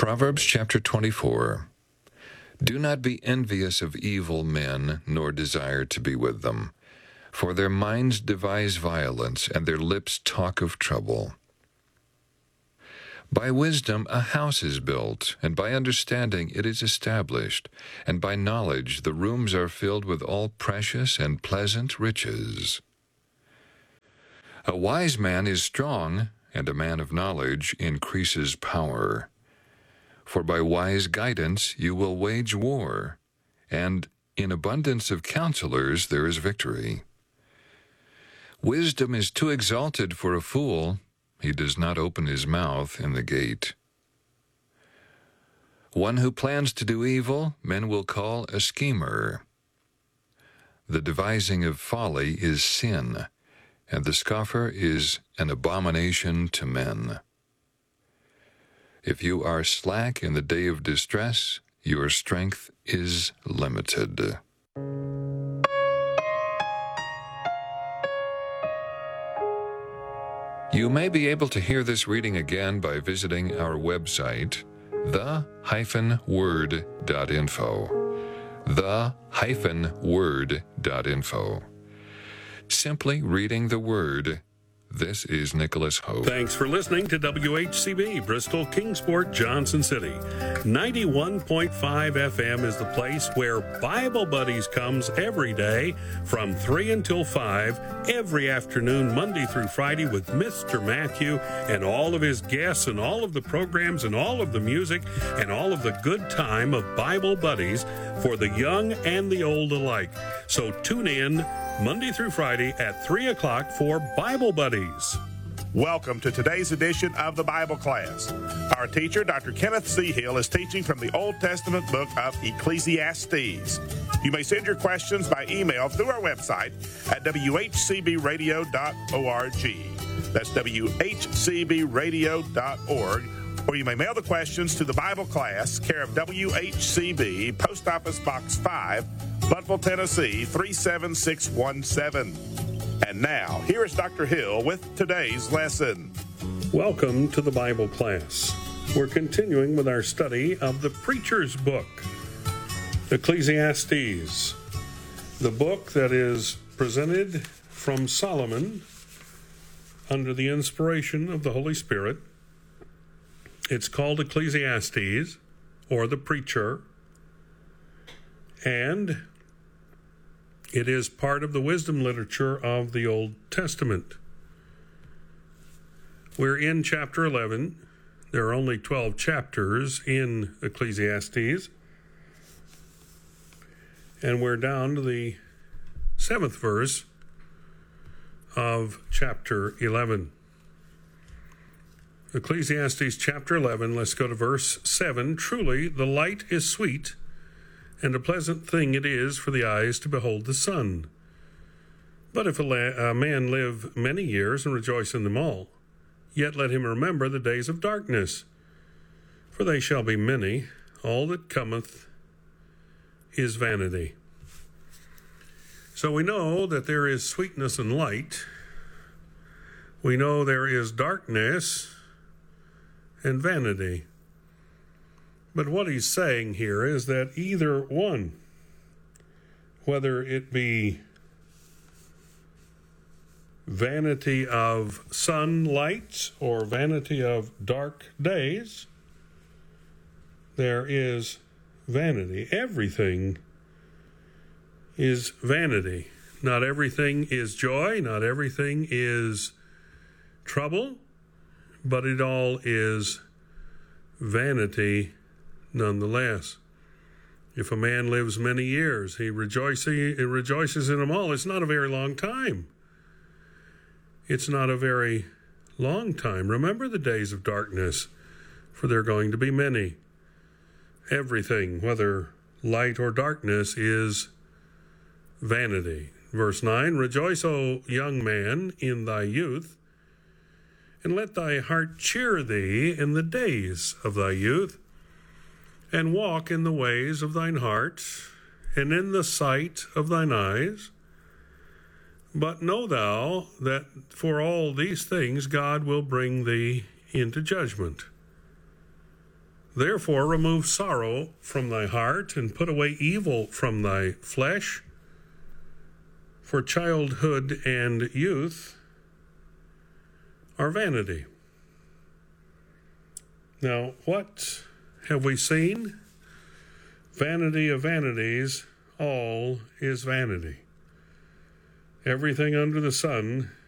Proverbs chapter 24. Do not be envious of evil men, nor desire to be with them. For their minds devise violence, and their lips talk of trouble. By wisdom a house is built, and by understanding it is established, and by knowledge the rooms are filled with all precious and pleasant riches. A wise man is strong, and a man of knowledge increases power. For by wise guidance you will wage war, and in abundance of counselors there is victory. Wisdom is too exalted for a fool. He does not open his mouth in the gate. One who plans to do evil, men will call a schemer. The devising of folly is sin, and the scoffer is an abomination to men. If you are slack in the day of distress, your strength is limited. You may be able to hear this reading again by visiting our website, the-word.info. the-word.info. Simply reading the Word. This is Nicholas Hope. Thanks for listening to WHCB, Bristol, Kingsport, Johnson City. 91.5 FM is the place where Bible Buddies comes every day from 3 until 5, every afternoon, Monday through Friday, with Mr. Matthew and all of his guests and all of the programs and all of the music and all of the good time of Bible Buddies for the young and the old alike. So tune in Monday through Friday at 3 o'clock for Bible Buddies. Welcome to today's edition of the Bible class. Our teacher, Dr. Kenneth C. Hill, is teaching from the Old Testament book of Ecclesiastes. You may send your questions by email through our website at whcbradio.org. That's whcbradio.org. Or you may mail the questions to the Bible class, care of WHCB, Post Office Box 5, Blountville, Tennessee, 37617. And now, here is Dr. Hill with today's lesson. Welcome to the Bible class. We're continuing with our study of the Preacher's Book, Ecclesiastes, the book that is presented from Solomon under the inspiration of the Holy Spirit. It's called Ecclesiastes, or the Preacher, and it is part of the wisdom literature of the Old Testament. We're in chapter 11. There are only 12 chapters in Ecclesiastes, and we're down to the 7th verse of chapter 11. Ecclesiastes chapter 11, let's go to verse 7. Truly, the light is sweet, and a pleasant thing it is for the eyes to behold the sun. But if a man live many years and rejoice in them all, yet let him remember the days of darkness, for they shall be many. All that cometh is vanity. So we know that there is sweetness and light. We know there is darkness and vanity. But what he's saying here is that either one, whether it be vanity of sunlight or vanity of dark days, there is vanity. Everything is vanity. Not everything is joy, not everything is trouble, but it all is vanity nonetheless. If a man lives many years, he rejoices in them all. It's not a very long time. It's not a very long time. Remember the days of darkness, for they're going to be many. Everything, whether light or darkness, is vanity. Verse 9, Rejoice, O young man, in thy youth, and let thy heart cheer thee in the days of thy youth, and walk in the ways of thine heart, and in the sight of thine eyes. But know thou that for all these things God will bring thee into judgment. Therefore remove sorrow from thy heart, and put away evil from thy flesh. For childhood and youth are vanity. Now, what have we seen? Vanity of vanities, all is vanity. Everything under the sun